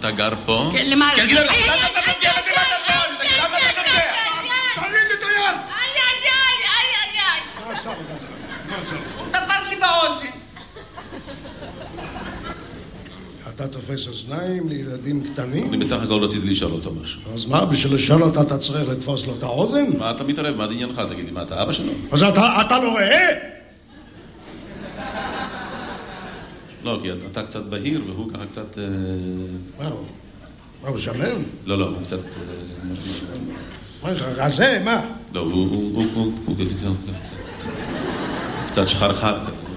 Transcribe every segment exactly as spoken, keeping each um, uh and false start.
אתה גר פה? כן, למעלה. כן, גילר, למה אתה מגיע לתיבת הדואר? למה אתה נוגע? תוריד את היד! איי, איי, איי, איי, איי. מה עשה לך? מה עשה? הוא דבר לי באוזן. אתה תופס אוזניים לילדים קטנים? אני בסך הכל רציתי לשאול אותו משהו. אז מה, בשביל לשאול אותה אתה צריך לתפוס לו את האוזן? מה אתה מתערב? מה זה עניינך? תגיד לי, מה אתה אבא שלו? אז אתה, אתה לא רואה? לא, כי אתה, אתה קצת בהיר והוא ככה קצת... אה... מה הוא? מה הוא שמן? לא, לא, הוא קצת... אה... מה יש לך? רזה? מה? לא, הוא... הוא... הוא... הוא... הוא... הוא... קצת שחרחר.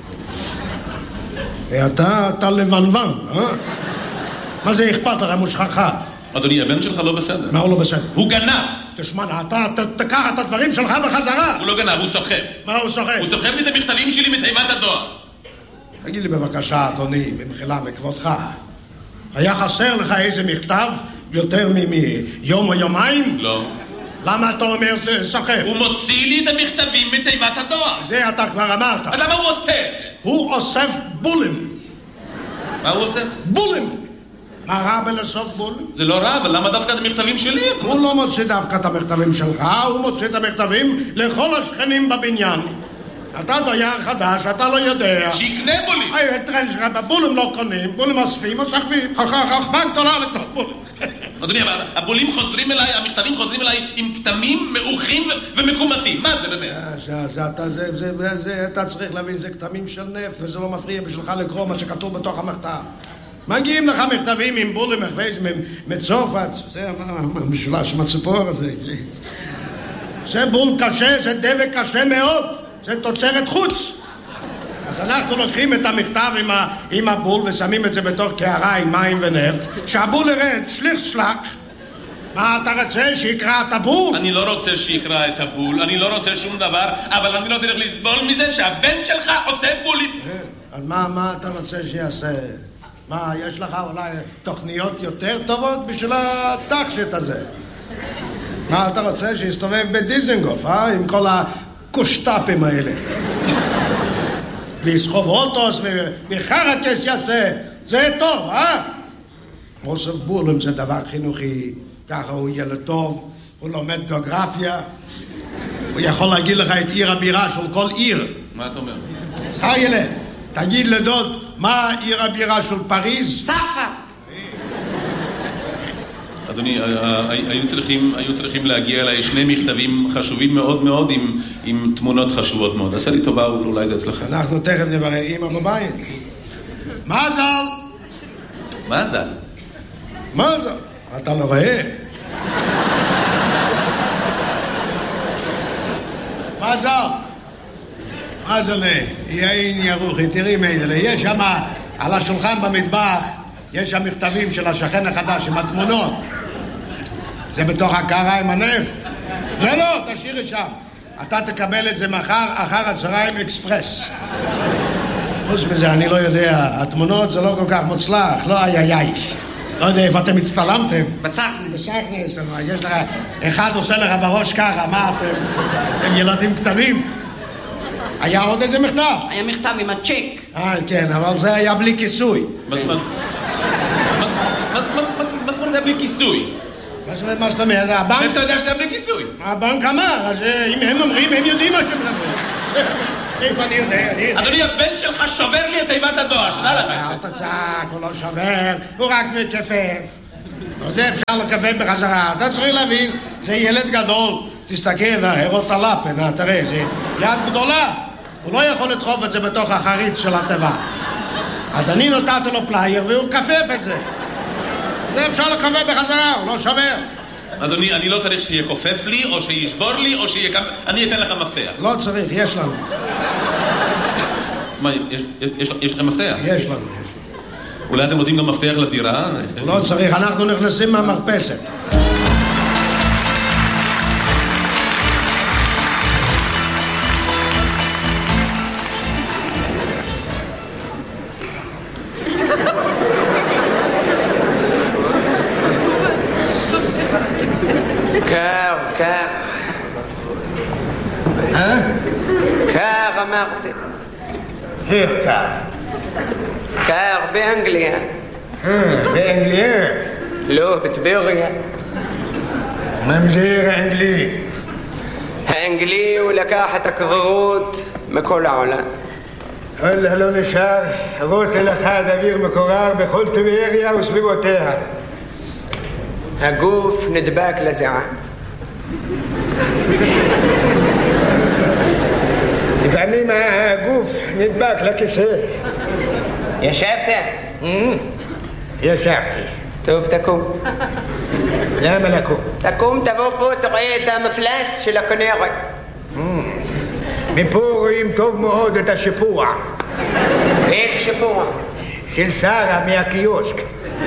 אתה, אתה לבנוון, אה? מה זה אכפת לך מושחרחר? אדוני, הבן שלך לא בסדר. מה הוא לא בסדר? הוא גנב! תשמע, אתה תקח את הדברים שלך בחזרה. הוא לא גנב, הוא סוחב. מה הוא סוחב? הוא סוחב לי את המכתבים שלי מתיבת הדואר. תגיד לי בבקשה, אדוני, במחילה מכבודך, היה חסר לך איזה מכתב יותר מיום או יומיים? לא. למה אתה אומר זה סוחב? הוא מוציא לי את המכתבים מתיבת הדואר. זה אתה כבר אמרת. אז למה הוא עושה את זה? הוא אוסף בולים. מה הוא עושה? בולים. מה רע בלאסוף בולים? זה לא רע, אבל למה דווקא את המכתבים שלי? הוא לא מוציא דווקא את המכתבים שלך, הוא מוציא את המכתבים לכל השכנים בבניין. אתה דייר חדש, אתה לא יודע. שיקנה בולים. היי, טרן שלך, בבולים לא קונים, בולים אוספים, אוספים. חכמה גדולה לקנות בולים. אדוני, הבולים חוזרים אליי, המכתבים חוזרים אליי עם כתמים מעוכים ומקומטים. מה זה באמת? אתה צריך להבין, זה כתמים של נפט, וזה לא מפריע בשבילך לקרוא מה שכתוב בתוך המכתב. מגיעים לך מכתבים עם בולים מחוויז מצרפת, זה המשולש עם הציפור הזה. זה בול קשה, זה דבק קשה מאוד, זה תוצרת חוץ. אז אנחנו לוקחים את המכתב עם, ה, עם הבול ושמים את זה בתוך קערה עם מים ונפט, שהבול ירד שליך שלק. מה אתה רוצה, שיקרא את הבול? אני לא רוצה שיקרא את הבול, אני לא רוצה שום דבר, אבל אני לא צריך לסבול מזה שהבן שלך עושה בולים. אז מה, מה אתה רוצה שיעשה? מה, יש לך אולי תוכניות יותר טובות בשביל התחשת הזה? מה אתה רוצה שיסתובב בדיזנגוף, אה? עם כל הקושטאפים האלה. ויסחוב אוטוס וחרקס יעשה, זה טוב, אה? אוסף בולים זה דבר חינוכי, ככה הוא ילד טוב, הוא לומד גיאוגרפיה, הוא יכול להגיד לך את עיר הבירה של כל עיר. מה אתה אומר? שכר ילד, תגיד לדוד, מה עיר הבירה של פריז? צרפת. אדוני, היו צריכים, היו צריכים להגיע אליי שני מכתבים חשובים מאוד מאוד עם, עם תמונות חשובות מאוד. עשה לי טובה, אולי זה אצלך. אנחנו תכף נברר אמא בבית. מזל! מזל? מזל! אתה לא רואה? מזל! מזל, יאין ירוחי, תראי מיידלה, יש שם על השולחן במטבח, יש שם מכתבים של השכן החדש עם התמונות. זה בתוך הקערה עם הנפט. לא, לא, תשאירי שם. אתה תקבל את זה מחר, אחר הצהריים אקספרס. חוץ מזה, אני לא יודע, התמונות זה לא כל כך מוצלח, לא איי איי איי. לא יודע איפה אתם הצטלמתם. בצחני. בצחני, יש לך, אחד עושה לך בראש ככה, מה אתם? הם ילדים קטנים. היה עוד איזה מכתב? היה מכתב עם הצ'ק. אה, כן, אבל זה היה בלי כיסוי. מה זאת אומרת בלי כיסוי? מה זאת אומרת? הבנק... איפה אתה יודע שזה בלי כיסוי? הבנק אמר, אז אם הם אומרים, הם יודעים מה שהם מדברים. איפה אני יודע? אדוני, הבן שלך שובר לי את תיבת הדואר, שתדע לך אל תצעק, הוא לא שובר, הוא רק מכפף. זה אפשר לכפף בחזרה. אתה צריך להבין, זה ילד גדול. תסתכל, הרות הלפן, תראה, זה יד גדולה. הוא לא יכול לדחוף את זה בתוך החריץ של הטבע. אז אני נותנתי לו פלייר והוא כפף את זה. זה אפשר לכפף בחזרה, הוא לא שובר. אדוני, אני לא צריך שיהיה כופף לי, או שישבור לי, או שיהיה... אני אתן לך מפתח. לא צריך, יש לנו. מה, יש לכם מפתח? יש לנו, יש לנו. אולי אתם רוצים גם מפתח לדירה? לא צריך, אנחנו נכנסים מהמרפסת. קר, קר. אה? קר אמרתי. איך קר? קר באנגליה. אה, באנגליה? לא, בטבריה. ממזיר האנגלי. האנגלי הוא לקח את הקררות מכל העולם. אללה לא נשאר, רוטל אחד אוויר מקורר בכל טבריה וסביבותיה. הגוף נדבק לזיעה. לפעמים הגוף נדבק לכיסא. ישבת? ישבתי. טוב, תקום. למה לקום? תקום, תבוא פה, תראה את המפלס של הכנרת. מפה רואים טוב מאוד את השיפוע. איזה שיפוע? של שרה מהקיוסק.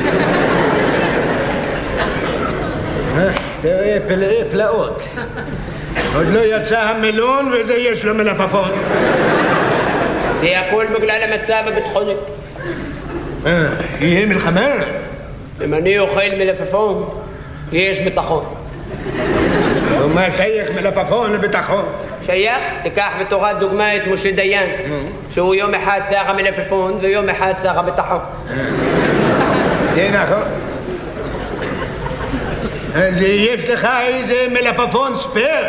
תראה, פלאי פלאות. עוד לא יצא המלון וזה יש לו מלפפון. זה הכל בגלל המצב הביטחוני. אה, יהיה מלחמה? אם אני אוכל מלפפון, יש ביטחון. ומה שייך מלפפון לביטחון? שייך? תיקח בתורת דוגמה את משה דיין, שהוא יום אחד שר המלפפון ויום אחד שר הביטחון. זה נכון. אז יש לך איזה מלפפון ספר?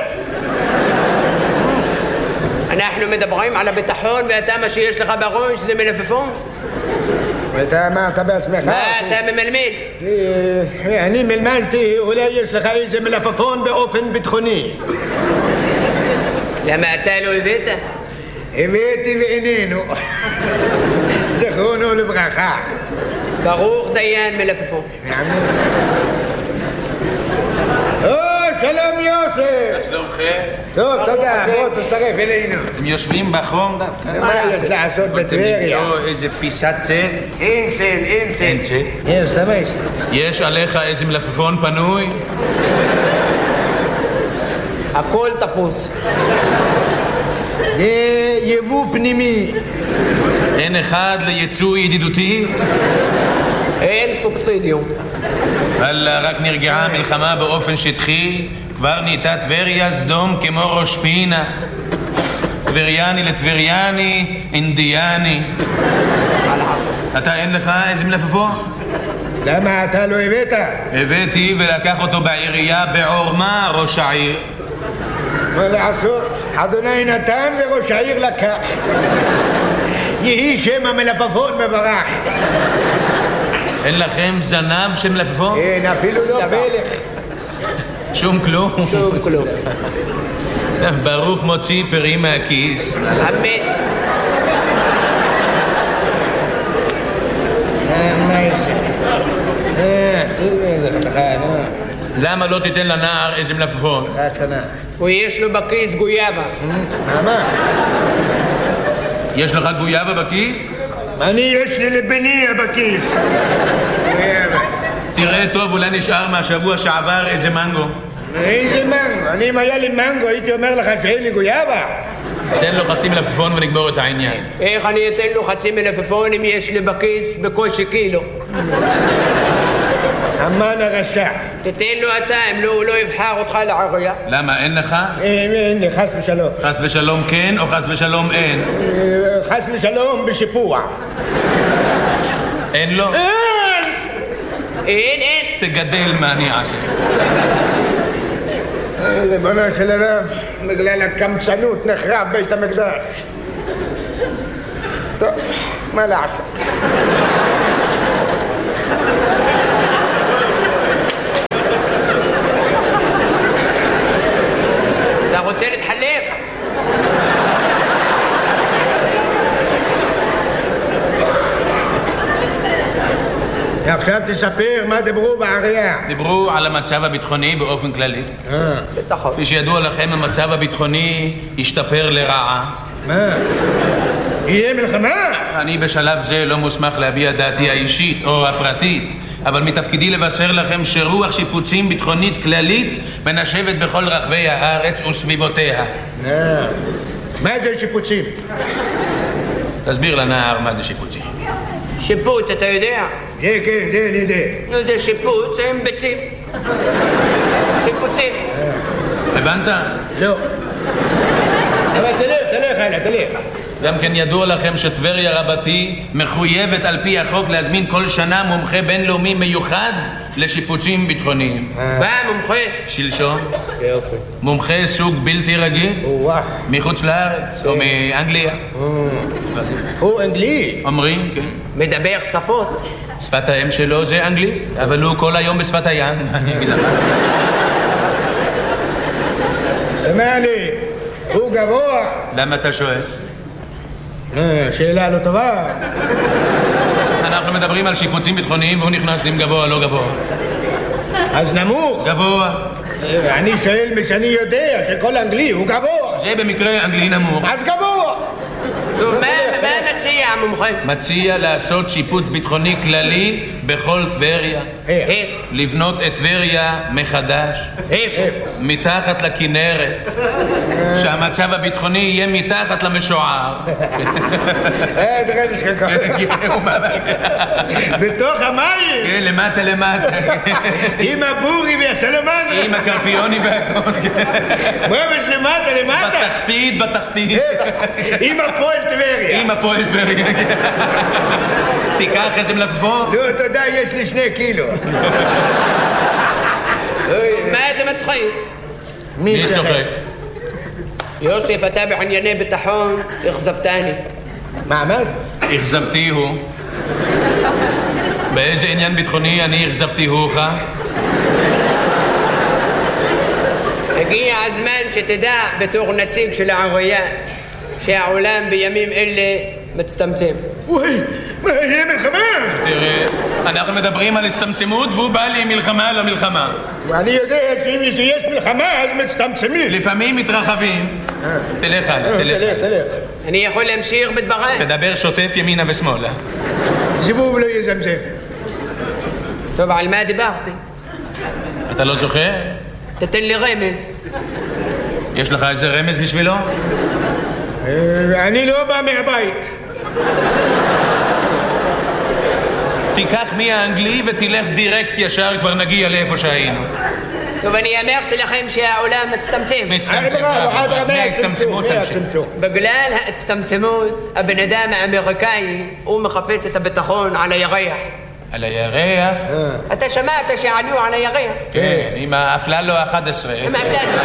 אנחנו מדברים על הביטחון ואתה מה שיש לך בראש זה מלפפון? ואתה אמרת בעצמך? מה אתה ממלמל? אני מלמלתי, אולי יש לך איזה מלפפון באופן ביטחוני. למה אתה לא הבאת? הבאתי ואיננו. זכרונו לברכה. ברוך דיין מלפפון. או, שלום יוסף. שלומכם. טוב, תודה, בוא תצטרף אלינו. אתם יושבים בחום דווקא? מה יש לעשות בטבריה? למצוא איזה פיסת צל? אין צל, אין צל. אין צל? יש, תמש. יש עליך איזה מלפפון פנוי? הכל תפוס. זה יבוא פנימי. אין אחד ליצוא ידידותי? אין סובסידיום. אללה, רק נרגעה המלחמה באופן שטחי, כבר נהייתה טבריה סדום כמו ראש פינה. טבריאני לטבריאני, אינדיאני. אתה אין לך איזה מלפפון? למה אתה לא הבאת? הבאתי ולקח אותו בעירייה בעורמה ראש העיר. מה לעשות? אדוני נתן וראש העיר לקח. יהי שם המלפפון מברך. אין לכם זנב של מלפפון? אין, אפילו לא פלך. שום כלום? שום כלום. ברוך מוציא פרי מהכיס. אמן. מה יש? אה, תראה, זה חתכה, נו. למה לא תיתן לנער איזה מלפפון? חתנה. הוא יש לו בכיס גויאבה. מה, מה? יש לך גויאבה בכיס? אני יש לי לבניה בכיס. תראה טוב, אולי נשאר מהשבוע שעבר איזה מנגו. איזה מנגו? אני אם היה לי מנגו הייתי אומר לך שאין לי גויאבה. תן לו חצי מלפפון ונגמור את העניין. איך אני אתן לו חצי מלפפון אם יש לי בכיס בקושי קילו? המן הרשע. תתן לו אתה, אם לא, הוא לא יבחר אותך לעירייה. למה, אין לך? אין, אין לי, חס ושלום. חס ושלום כן או חס ושלום אין? חס ושלום בשיפוע. אין לו? אין! אין, אין. תגדל מה אני אעשה. ריבונו של עולם, בגלל הקמצנות נחרב בית המקדש. טוב, מה לעשות? אתה רוצה להתחלף? עכשיו תספר מה דיברו בעירייה. דיברו על המצב הביטחוני באופן כללי. בטח. כפי שידוע לכם, המצב הביטחוני השתפר לרעה. מה? יהיה מלחמה? אני בשלב זה לא מוסמך להביע דעתי האישית או הפרטית, אבל מתפקידי לבשר לכם שרוח שיפוצים ביטחונית כללית מנשבת בכל רחבי הארץ וסביבותיה. מה זה שיפוצים? תסביר לנער מה זה שיפוצים. שיפוץ, אתה יודע? כן, כן, זה אני יודע. נו, זה שיפוץ עם ביצים. שיפוצים. הבנת? לא. אבל תלך, תלך, הלאה, תלך. גם כן ידוע לכם שטבריה רבתי מחויבת על פי החוק להזמין כל שנה מומחה בינלאומי מיוחד לשיפוצים ביטחוניים. בא מומחה. שלשום. יופי. מומחה סוג בלתי רגיל. וואו. מחוץ לארץ, או מאנגליה. הוא אנגלי. אומרים, כן. מדבר שפות. שפת האם שלו זה אנגלית, אבל הוא כל היום בשפת הים. אני אגיד לך. מה לי? הוא גבוה. למה אתה שואל? שאלה לא טובה. אנחנו מדברים על שיפוצים ביטחוניים והוא נכנס עם גבוה, לא גבוה. אז נמוך. גבוה. אני שואל משאני יודע שכל אנגלי הוא גבוה. זה במקרה אנגלי נמוך. אז גבוה. טוב, מה מציע המומחה? מציע לעשות שיפוץ ביטחוני כללי בכל טבריה. איך? לבנות את טבריה מחדש. איפה? מתחת לכנרת. שהמצב הביטחוני יהיה מתחת למשוער. אה, תראה נשכח. בתוך המים? כן, למטה למטה. עם הבורי והסלמנדרה. עם הקרפיוני והכל. ממש למטה למטה. בתחתית, בתחתית. עם הפועל טבריה. עם הפועל טבריה. תיקח איזה מלפפון. לא, תודה, יש לי שני קילו. מה זה מצחיק? מי צוחק? יוסף, אתה בענייני ביטחון, אכזבתני. מה אמרת? אכזבתי הוא. באיזה עניין ביטחוני אני אכזבתי הוך? הגיע הזמן שתדע בתור נציג של העירייה שהעולם בימים אלה מצטמצם. וואי, מה יהיה מלחמה? תראה, אנחנו מדברים על הצטמצמות והוא בא לי מלחמה לא מלחמה. אני יודע שאם יש מלחמה אז מצטמצמים. לפעמים מתרחבים. תלך הלאה, תלך. תלך, תלך. אני יכול להמשיך בדבריי? תדבר שוטף ימינה ושמאלה. זבוב לא יזמזם. טוב, על מה דיברתי? אתה לא זוכר? תתן לי רמז. יש לך איזה רמז בשבילו? אני לא בא מהבית. תיקח מי האנגלי ותלך דירקט ישר, כבר נגיע לאיפה שהיינו. טוב, אני אמרתי לכם שהעולם מצטמצם. מצטמצם. מהצטמצמות תמשיך. בגלל ההצטמצמות, הבן אדם האמריקאי, הוא מחפש את הביטחון על הירח. על הירח? אתה שמעת שעלו על הירח? כן, עם האפללו ה-אחת עשרה. עם האפללו.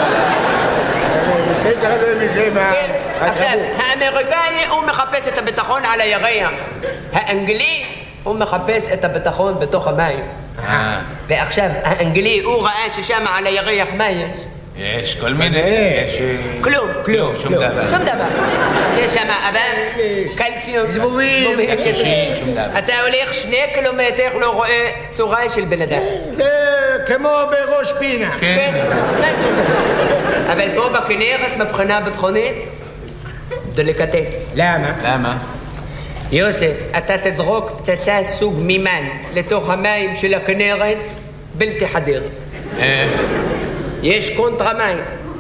עכשיו, האמריקאי הוא מחפש את הביטחון על הירח. האנגלי הוא מחפש את הביטחון בתוך המים. ועכשיו, האנגלי הוא ראה ששם על הירח מה יש? יש כל מיני... כלום. כלום, שום דבר. שום דבר. יש שם אבק, קלציום, זבובים, שום דבר. אתה הולך שני קילומטר לא רואה צורה של בן אדם. זה כמו בראש פינה. כן. אבל פה בכנרת מבחינה ביטחונית דליקטס. למה? למה? יוסף, אתה תזרוק פצצה סוג מימן לתוך המים של הכנרת בלתי חדיר. איך? יש קונטרה מים.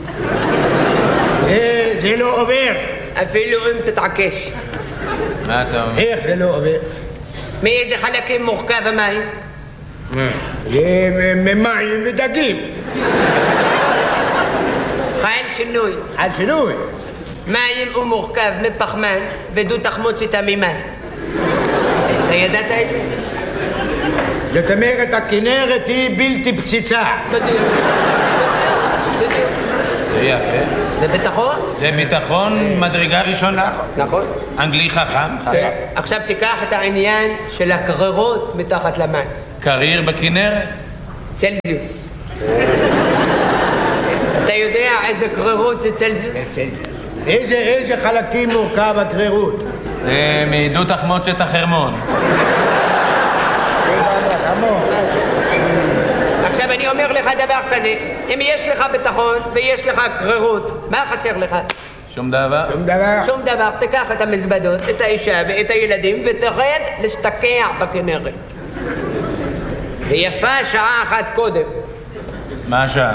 זה לא עובר. אפילו אם תתעקש. מה אתה אומר? איך זה לא עובר? מאיזה חלקים מורכב המים? זה ממים ודגים. חל שינוי. חל שינוי. מים הוא מורכב מפחמן ודו תחמוץ איתה מימן. אתה ידעת את זה? זאת אומרת, הכנרת היא בלתי פציצה. בדיוק. זה יפה. זה ביטחון? זה ביטחון מדרגה ראשונה. נכון. אנגלי חכם. עכשיו תיקח את העניין של הקררות מתחת למים. קריר בכנרת. צלזיוס. אתה יודע איזה קררות זה צלזיוס? איזה, איזה חלקים מורכב הקרירות? זה מדו תחמוצת החרמון. עכשיו אני אומר לך דבר כזה, אם יש לך ביטחון ויש לך קרירות, מה חסר לך? שום דבר. שום דבר. שום דבר. תיקח את המזוודות, את האישה ואת הילדים ותרד להשתקע בכנרת. ויפה שעה אחת קודם. מה השעה?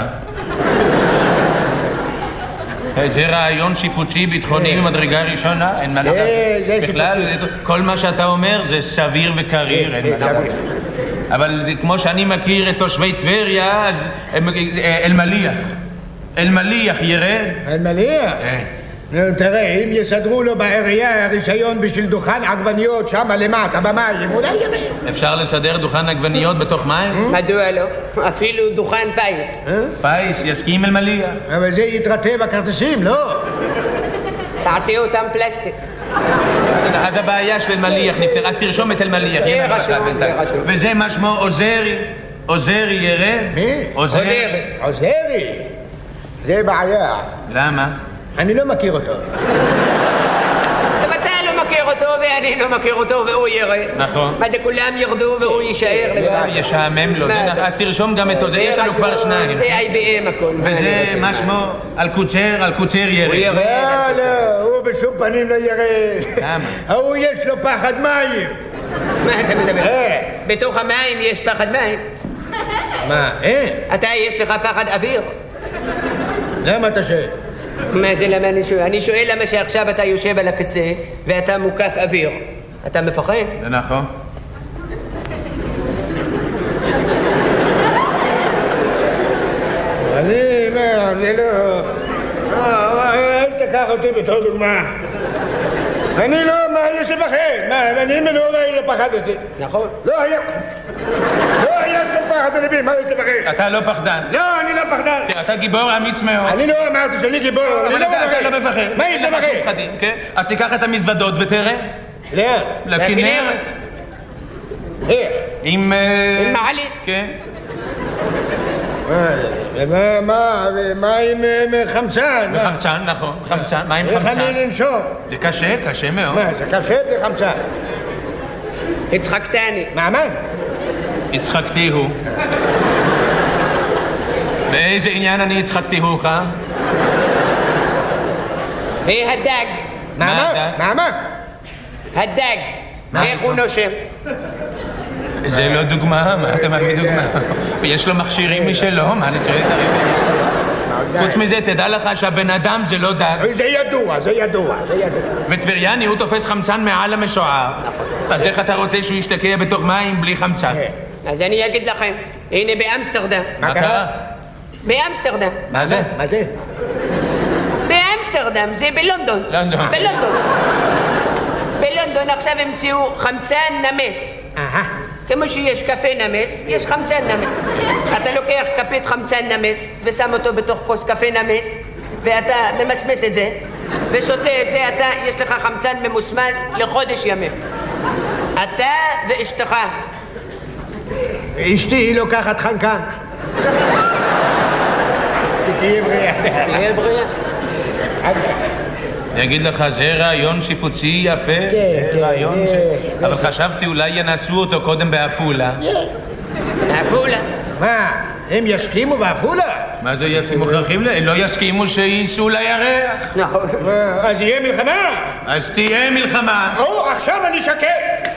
זה רעיון שיפוצי ביטחוני ממדרגה ראשונה, אין מה לדעת. בכלל, כל מה שאתה אומר זה סביר וקריר, אין מה לדעת. אבל זה כמו שאני מכיר את תושבי טבריה, אז אל-מליח. אל-מליח ירד. אל-מליח? תראה, אם יסדרו לו בעירייה רישיון בשביל דוכן עגבניות שם למטה במים, אולי יראה. אפשר לסדר דוכן עגבניות בתוך מים? מדוע לא? אפילו דוכן פייס. פייס, יסכים אל מליח. אבל זה יתרטה בכרטיסים, לא? תעשי אותם פלסטיק. אז הבעיה של מליח נפתר, אז תרשום את אלמליח. זה רשום, זה רשום. וזה מה שמו עוזרי? עוזרי ירד? מי? עוזרי. עוזרי? זה בעיה. למה? אני לא מכיר אותו. גם אתה לא מכיר אותו ואני לא מכיר אותו והוא יראה. נכון. מה זה כולם ירדו והוא יישאר לבד? ישעמם לו. אז תרשום גם את עוזרי, יש לנו כבר שניים. זה איי בי אם הכל. וזה מה שמו? על קוצר, על קוצר ירד. הוא יראה. לא, לא, הוא בשום פנים לא יראה. למה? הוא יש לו פחד מים. מה אתה מדבר? בתוך המים יש פחד מים. מה, אין? אתה יש לך פחד אוויר. למה אתה שואל? מה זה למה אני שואל? אני שואל למה שעכשיו אתה יושב על הכיסא ואתה מוקף אוויר. אתה מפחד? זה נכון. אני, מה, זה לא... אל תקח אותי בתור דוגמה. אני לא, מה, יש לפחד? מה, אני מנורי לא פחדתי. נכון. לא היה... לא היה שום פחד בלבי, מה יש לפחד? אתה לא פחדן. לא, אני לא פחדן. אתה גיבור אמיץ מאוד. אני לא אמרתי שאני גיבור, אני אבל לא אתה לא מפחד. מה יש לפחד? אז תיקח את המזוודות ותראה. לאן? לכנרת. איך? עם... עם מעלית. כן. מה, מה, מה עם חמצן? חמצן, נכון, חמצן, מה עם איך חמצן? אני לנשום? זה קשה, קשה מאוד. מה, זה קשה בלי חמצן? הצחקתני. מה, מה? הצחקתי הוא. באיזה עניין אני הצחקתי הוא, חם? והדג. מה, מה? מה, מה? הדג. איך הוא נושם? זה לא דוגמה, מה אתה מביא דוגמה? יש לו מכשירים משלו, מה אני שואל את הרב? חוץ מזה, תדע לך שהבן אדם זה לא דג. זה ידוע, זה ידוע, זה ידוע. וטבריאני הוא תופס חמצן מעל המשוער. אז איך אתה רוצה שהוא ישתקע בתוך מים בלי חמצן? אז אני אגיד לכם, הנה באמסטרדם. מה קרה? באמסטרדם. מה זה? מה זה? באמסטרדם, זה בלונדון. לונדון. בלונדון. בלונדון עכשיו המציאו חמצן נמס. אהה. כמו שיש קפה נמס, יש חמצן נמס. אתה לוקח כפית חמצן נמס ושם אותו בתוך כוס קפה נמס ואתה ממסמס את זה ושותה את זה, אתה, יש לך חמצן ממוסמס לחודש ימים. אתה ואשתך. אשתי היא לוקחת חנקן. תהיה בריאה. תהיה בריאה. אני אגיד לך, זה רעיון שיפוצי יפה. כן, כן. רעיון ש... אבל חשבתי אולי ינסו אותו קודם באפולה. באפולה. מה, הם יסכימו באפולה? מה זה יסכימו? מוכרחים ל... לא יסכימו שייסעו לירח. נכון. אז יהיה מלחמה? אז תהיה מלחמה. או, עכשיו אני שקט.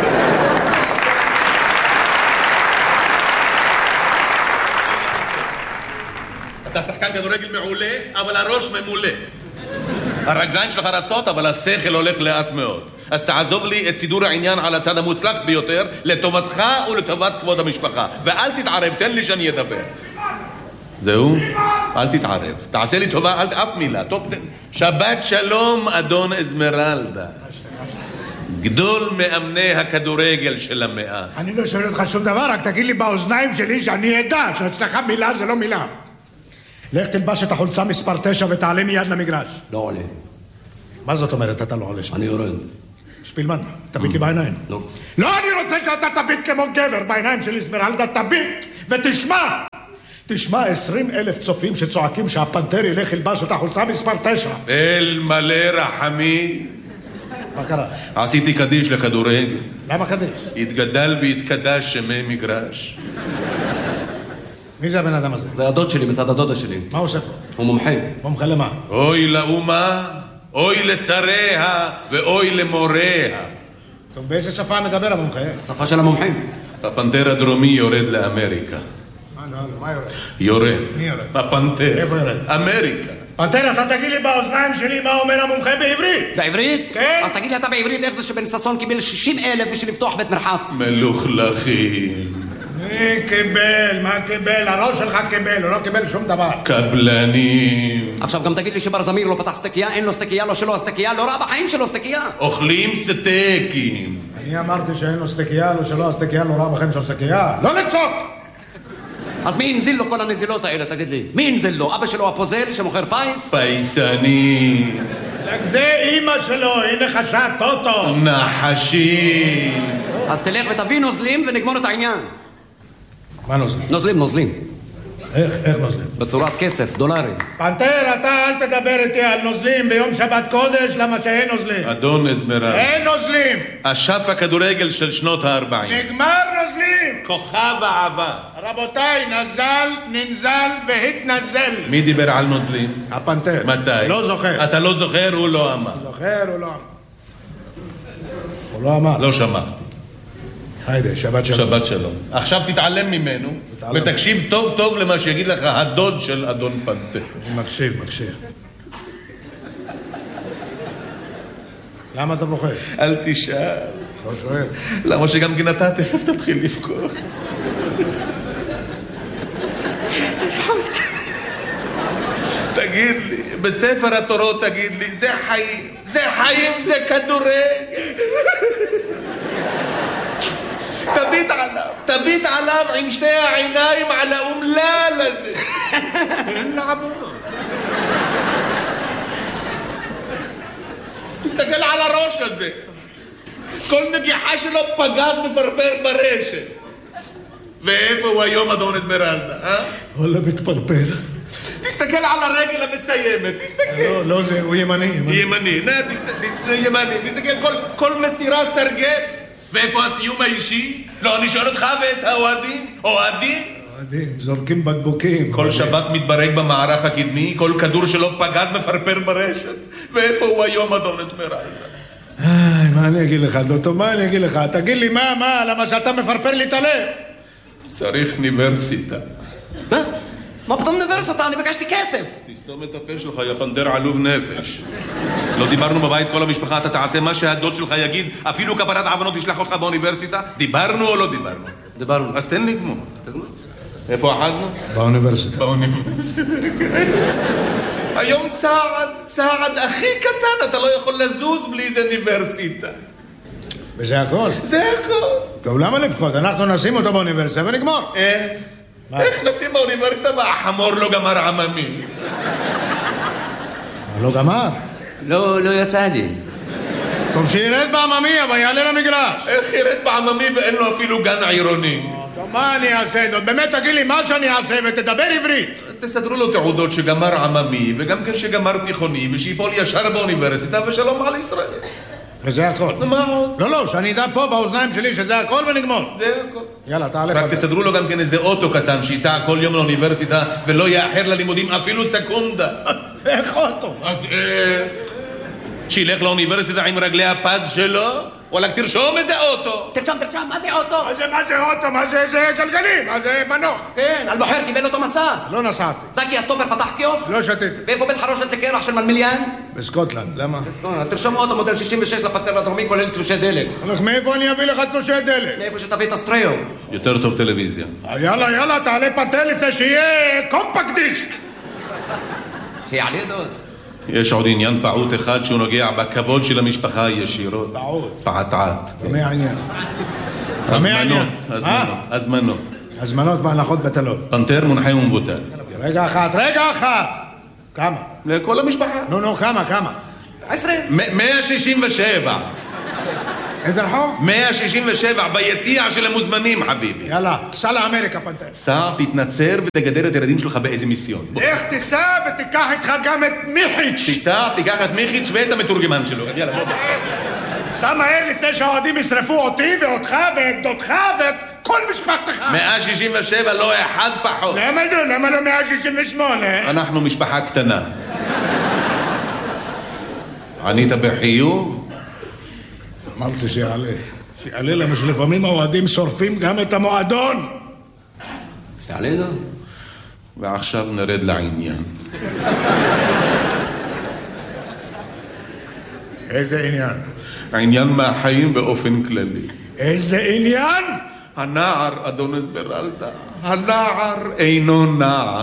אתה שחקן כדורגל מעולה, אבל הראש ממולא. הרגליים שלך רצות, אבל השכל הולך לאט מאוד. אז תעזוב לי את סידור העניין על הצד המוצלח ביותר, לטובתך ולטובת כבוד המשפחה. ואל תתערב, תן לי שאני אדבר. זהו? אל תתערב. תעשה לי טובה, אל אף מילה. טוב, ת... שבת שלום, אדון אזמרלדה. גדול מאמני הכדורגל של המאה. אני לא שואל אותך שום דבר, רק תגיד לי באוזניים שלי שאני אדע שאצלך מילה זה לא מילה. לך תלבש את החולצה מספר תשע ותעלה מיד למגרש. לא עולה. מה זאת אומרת אתה לא עולה? אני יורד. שפילמן, תביט לי בעיניים. לא. לא, אני רוצה שאתה תביט כמו גבר בעיניים של אזמרלדה, תביט ותשמע. תשמע עשרים אלף צופים שצועקים שהפנתר ילך ילבש את החולצה מספר תשע. אל מלא רחמי. מה קרה? עשיתי קדיש לכדורגל. למה קדיש? התגדל והתקדש שמי מגרש. מי זה הבן אדם הזה? זה הדוד שלי מצד הדודה שלי. מה הוא עושה פה? הוא מומחה. מומחה למה? אוי לאומה, אוי לשריה ואוי למוריה. טוב, באיזה שפה מדבר המומחה? השפה של המומחים. הפנתר הדרומי יורד לאמריקה. מה, לא, לא, מה יורד? יורד. מי יורד? הפנתר. איפה יורד? אמריקה. פנתר, אתה תגיד לי באוזניים שלי מה אומר המומחה בעברית. בעברית? כן. אז תגיד לי אתה בעברית איך זה שבן ששון קיבל שישים אלף בשביל לפתוח בית מרחץ. מלוכלכים. מי קיבל? מה קיבל? הראש שלך קיבל, הוא לא קיבל שום דבר. קבלנים. עכשיו גם תגיד לי שבר זמיר לא פתח סטקייה, אין לו סטקייה, לא שלו הסטקייה, לא ראה בחיים שלו סטקייה. אוכלים סטייקים. אני אמרתי שאין לו סטקייה, לא שלו הסטקייה, לא ראה בחיים שלו סטקייה. לא לצעוק! אז מי הנזיל לו כל הנזילות האלה, תגיד לי? מי הנזיל לו? אבא שלו הפוזל שמוכר פייס? פייסני. רק זה אימא שלו, היא נחשה טוטו. נחשי. אז תלך ותביא נוזלים ונגמור את העניין. מה נוזלים? נוזלים, נוזלים. איך, איך נוזלים? בצורת כסף, דולרים. פנתר, אתה אל תדבר איתי על נוזלים ביום שבת קודש, למה שאין נוזלים. אדון אזמרל. אין נוזלים. אשף הכדורגל של שנות הארבעים. נגמר נוזלים. כוכב העבר. רבותיי, נזל, ננזל והתנזל. מי דיבר על נוזלים? הפנתר. מתי? לא זוכר. אתה לא זוכר, הוא לא אמר. זוכר, הוא לא אמר. הוא לא אמר. לא שמעתי. היידה, שבת שלום. שבת שלום. עכשיו תתעלם ממנו, ותקשיב טוב טוב למה שיגיד לך הדוד של אדון פנתר. אני מקשיב, מקשיב. למה אתה בוחר? אל תשאל. לא שואל. למה שגם כן אתה תכף תתחיל לבכור. תגיד לי, בספר התורות תגיד לי, זה חיים, זה חיים, זה כדורגל. תביט עליו, תביט עליו עם שתי העיניים על האומלל הזה. אין לעבור. תסתכל על הראש הזה. כל נגיחה שלו פגז מפרפר ברשת. ואיפה הוא היום אדון אסמרלדה, אה? וואלה מתפרפר. תסתכל על הרגל המסיימת, תסתכל. לא, לא זה, הוא ימני. ימני, נה, תסתכל, ימני, תסתכל, כל מסירה סרגל. ואיפה הסיום האישי? לא, אני שואל אותך ואת האוהדים. אוהדים? אוהדים, זורקים בקבוקים. כל שבת מתברג במערך הקדמי, כל כדור שלו פגז מפרפר ברשת. ואיפה הוא היום אדון אסמרלדה? איי, מה אני אגיד לך, דוטו, מה אני אגיד לך? תגיד לי, מה, מה, למה שאתה מפרפר לי את הלב? צריך אוניברסיטה. מה? מה פתאום אוניברסיטה? אני ביקשתי כסף. תסתום את הפה שלך, יא פנתר עלוב נפש. לא דיברנו בבית כל המשפחה, אתה תעשה מה שהדוד שלך יגיד, אפילו כפרת עוונות תשלח אותך באוניברסיטה? דיברנו או לא דיברנו? דיברנו. אז תן לי גמור. איפה אחזנו? באוניברסיטה. באוניברסיטה. היום צעד, צעד הכי קטן, אתה לא יכול לזוז בלי זה אוניברסיטה. וזה הכל? זה הכל. טוב, למה לבכות? אנחנו נשים אותו באוניברסיטה ונגמור. אה? איך נשים באוניברסיטה והחמור לא גמר עממי? לא גמר. לא, לא יצא לי. טוב, שירד בעממי, אבל יעלה למגרש. איך ירד בעממי ואין לו אפילו גן עירוני? טוב, מה אני אעשה? באמת תגיד לי מה שאני אעשה ותדבר עברית. תסדרו לו תעודות שגמר עממי וגם כן שגמר תיכוני ושיפול ישר באוניברסיטה ושלום על ישראל. וזה הכל. מה עוד? לא, לא, שאני אדע פה באוזניים שלי שזה הכל ונגמור. זה הכל. יאללה, תעלה. רק תסדרו לו גם כן איזה אוטו קטן שייסע כל יום לאוניברסיטה ולא יאחר ללימודים אפילו סקונדה. איך אוטו? אז אה... שילך לאוניברסיטה עם רגלי הפז שלו, וואלק תרשום איזה אוטו. תרשום, תרשום, מה זה אוטו? מה זה, מה זה אוטו? מה זה, זה גלגלים? מה זה מנוע? כן, אלבוחר קיבל אותו מסע. לא נסעתי. זקי הסטופר פתח קיוס? לא שתיתי. ואיפה בית חרושת לקרח של מלמיליאן? בסקוטלנד, למה? אז תרשום אוטו מודל שישים ושש לפנתר הדרומי כולל תלושי דלק. הולך, מאיפה אני אביא לך תלושי דלק? מאיפה שתביא את הסטריאו. יותר טוב טלוויזיה. יאללה, יאללה, תעלה פנתר לפני שיהיה קומפקט דיסק. שיעלה דוד. יש עוד עניין פעוט אחד שהוא נוגע בכבוד של המשפחה ישירות. פעוט? פעטעת. מה העניין? הזמנות, הזמנות, הזמנות. הזמנות והנחות בטלות. פנתר מונחה ומבוטל. רגע אחת, רגע אחת! כמה? לכל המשפחה. נו, נו, כמה, כמה? עשרה. מאה שישים ושבע. איזה רחוב? מאה שישים ושבע ביציע של המוזמנים, חביבי. יאללה, סע לאמריקה, פנתר. סע, תתנצר ותגדר את הילדים שלך באיזה מיסיון. איך תיסע ותיקח איתך גם את מיחיץ'. תיסע, תיקח את מיחיץ' ואת המתורגמן שלו. יאללה, בוא. סע מהר לפני שהאוהדים ישרפו אותי ואותך ואת דודך ואת כל משפחתך. מאה שישים ושבע, לא אחד פחות. למה לא? למה לא מאה שישים ושמונה? אנחנו משפחה קטנה. ענית בחיוב? אמרתי שיעלה. שיעלה למה שלפעמים האוהדים שורפים גם את המועדון. שיעלה דוד. ועכשיו נרד לעניין. איזה עניין? העניין מהחיים באופן כללי. איזה עניין? הנער, אדון אסמרלדה, הנער אינו נער.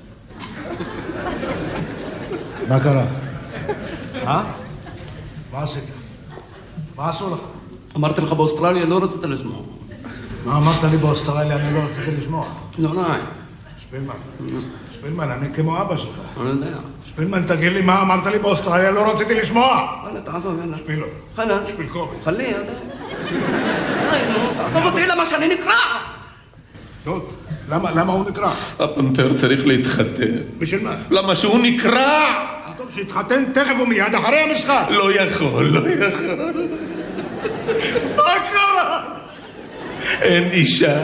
מה קרה? אה? מה עשית? מה עשו לך? אמרתי לך באוסטרליה, לא רצית לשמוע. מה אמרת לי באוסטרליה? אני לא רציתי לשמוע. לא, לא. שפילמן, שפילמן, אני כמו אבא שלך. אני יודע. שפילמן, תגיד לי מה אמרת לי באוסטרליה, לא רציתי לשמוע. יאללה, תעזוב, יאללה. שפילו. חנן. שפילקובי. חלי, יאללה. די, נו, תעזוב אותי למה שאני נקרע. טוב, למה, למה הוא נקרע? הפנתר צריך להתחתן. בשביל מה? למה שהוא נקרע? טוב, שיתחתן תכף ומיד אחרי המשחק. לא יכול, לא יכול. מה קרה? אין אישה.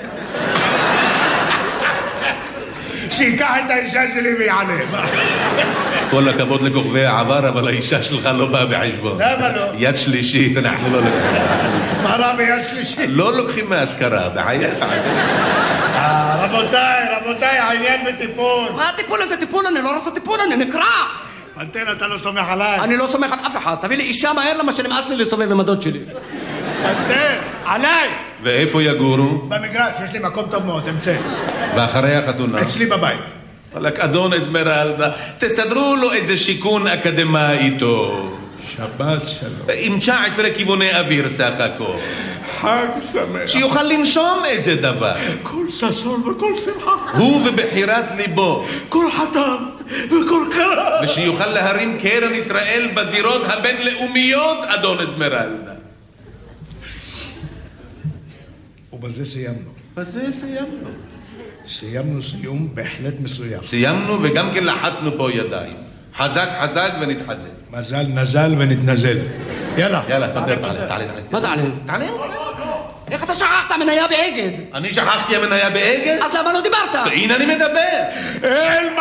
שיקח את האישה שלי ויענה. כל הכבוד לכוכבי העבר, אבל האישה שלך לא באה בחשבון. למה לא? יד שלישית, אנחנו לא לוקחים. מה רע ביד שלישית? לא לוקחים מהשכרה, בחייך. רבותיי, רבותיי, העניין בטיפול. מה הטיפול הזה? טיפול? אני לא רוצה טיפול, אני נקרע. פנתר, אתה לא סומך עליי. אני לא סומך על אף אחד. תביא לי אישה מהר למה שנמאס לי להסתובב עם הדוד שלי. פנתר, עליי! ואיפה יגורו? במגרש, יש לי מקום טוב מאוד, אמצא. ואחרי החתונה? אצלי בבית. וואלק, אדון אסמרלדה, תסדרו לו איזה שיכון אקדמאי טוב. שבת שלום. עם תשע עשרה כיווני אוויר סך הכל. חג שמח. שיוכל לנשום איזה דבר. כל ששון וכל שמחה. הוא ובחירת ליבו. כל חתם וכל קרב. ושיוכל להרים קרן ישראל בזירות הבינלאומיות, אדון אסמרלדה. ובזה סיימנו. בזה סיימנו. סיימנו סיום בהחלט מסוים. סיימנו וגם כן לחצנו פה ידיים. חזק חזק ונתחזק. מזל נזל ונתנזל. יאללה. יאללה, תעלה, תעלה, תעלה. מה תעלה? תעלה. איך אתה שכחת מניה באגד? אני שכחתי המניה באגד? אז למה לא דיברת? הנה אני מדבר. אין